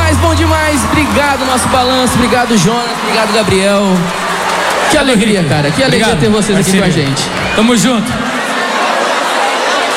demais, bom demais. Obrigado, nosso balanço. Obrigado, Jonas. Obrigado, Gabriel. Que alegria, cara. Que alegria ter vocês aqui com a gente. Tamo junto.